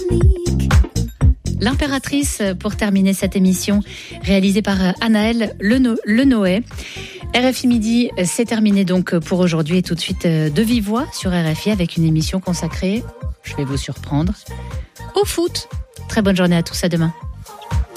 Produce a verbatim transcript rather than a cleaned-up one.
L'impératrice, pour terminer cette émission, réalisée par Anaëlle Leno- Lenoé. R F I Midi, c'est terminé donc pour aujourd'hui et tout de suite de vive voix sur R F I avec une émission consacrée, je vais vous surprendre, au foot. Très bonne journée à tous, à demain.